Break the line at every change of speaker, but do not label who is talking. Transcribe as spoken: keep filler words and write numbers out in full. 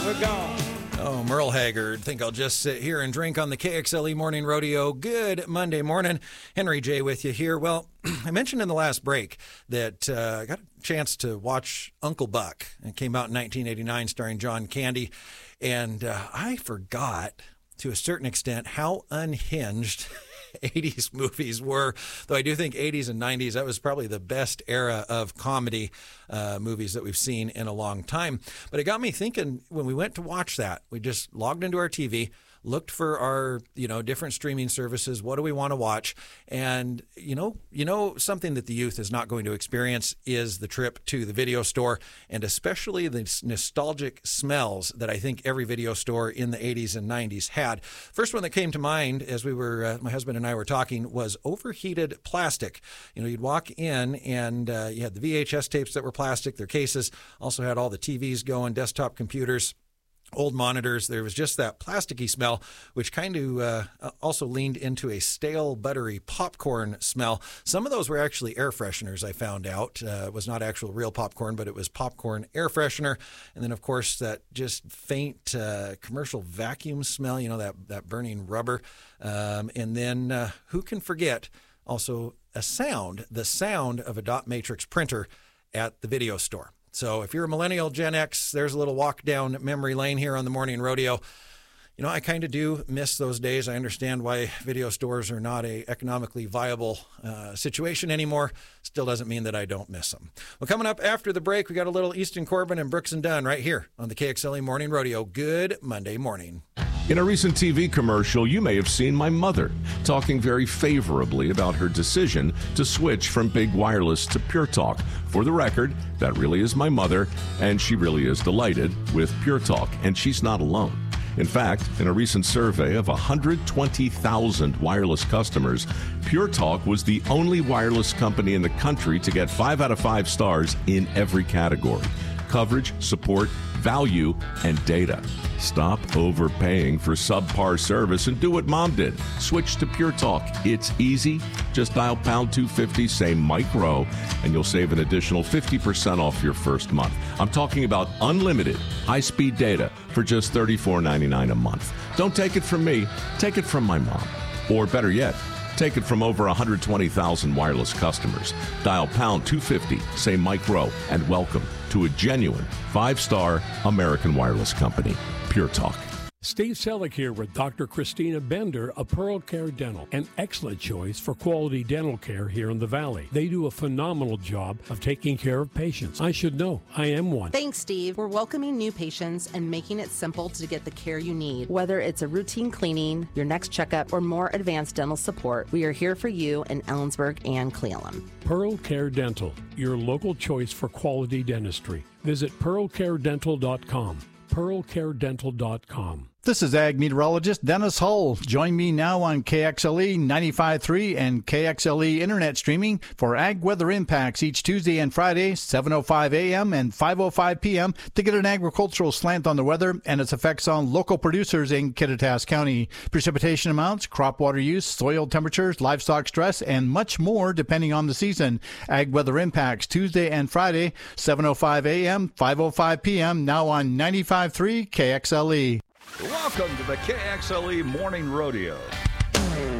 we're gone.
Oh, Merle Haggard. Think I'll just sit here and drink on the K X L E Morning Rodeo. Good Monday morning. Henry J. with you here. Well, I mentioned in the last break that uh, I got a chance to watch Uncle Buck. It came out in nineteen eighty-nine starring John Candy. And uh, I forgot, to a certain extent, how unhinged eighties movies were, though I do think eighties and nineties, that was probably the best era of comedy uh, movies that we've seen in a long time. But it got me thinking, when we went to watch that, we just logged into our T V, looked for our, you know, different streaming services. What do we want to watch? And, you know, you know, something that the youth is not going to experience is the trip to the video store, and especially the nostalgic smells that I think every video store in the eighties and nineties had. First one that came to mind as we were, uh, my husband and I were talking, was overheated plastic. You know, you'd walk in and uh, you had the V H S tapes that were plastic, their cases, also had all the T Vs going, desktop computers, old monitors. There was just that plasticky smell, which kind of uh, also leaned into a stale, buttery popcorn smell. Some of those were actually air fresheners, I found out. Uh, it was not actual real popcorn, but it was popcorn air freshener. And then, of course, that just faint uh, commercial vacuum smell, you know, that, that burning rubber. Um, and then uh, who can forget also a sound, the sound of a dot matrix printer at the video store. So if you're a millennial, Gen X, there's a little walk down memory lane here on the Morning Rodeo. You know, I kind of do miss those days. I understand why video stores are not a economically viable uh, situation anymore. Still doesn't mean that I don't miss them. Well, coming up after the break, we got a little Easton Corbin and Brooks and Dunn right here on the K X L E Morning Rodeo. Good Monday morning.
In a recent T V commercial, you may have seen my mother talking very favorably about her decision to switch from big wireless to Pure Talk. For the record, that really is my mother, and she really is delighted with Pure Talk, and she's not alone. In fact, in a recent survey of one hundred twenty thousand wireless customers, Pure Talk was the only wireless company in the country to get five out of five stars in every category: coverage, support, value, and data. Stop overpaying for subpar service and do what Mom did. Switch to Pure Talk. It's easy. Just dial pound two fifty, say Mike Rowe, and you'll save an additional fifty percent off your first month. I'm talking about unlimited high-speed data for just thirty-four ninety-nine a month. Don't take it from me. Take it from my mom. Or better yet, take it from over one hundred twenty thousand wireless customers. Dial pound two fifty, say Mike Rowe, and welcome to a genuine five-star American wireless company, Pure Talk.
Steve Selleck here with Doctor Christina Bender of Pearl Care Dental, an excellent choice for quality dental care here in the Valley. They do a phenomenal job of taking care of patients. I should know. I am one.
Thanks, Steve. We're welcoming new patients and making it simple to get the care you need. Whether it's a routine cleaning, your next checkup, or more advanced dental support, we are here for you in Ellensburg and Cleveland.
Pearl Care Dental, your local choice for quality dentistry. Visit pearl care dental dot com. pearl care dental dot com.
This is Ag Meteorologist Dennis Hull. Join me now on K X L E ninety-five point three and K X L E Internet streaming for Ag Weather Impacts each Tuesday and Friday, seven oh five a.m. and five oh five p.m. to get an agricultural slant on the weather and its effects on local producers in Kittitas County. Precipitation amounts, crop water use, soil temperatures, livestock stress, and much more depending on the season. Ag Weather Impacts Tuesday and Friday, seven oh five a.m., five oh five p.m. now on ninety-five point three K X L E.
Welcome to the K X L E Morning Rodeo.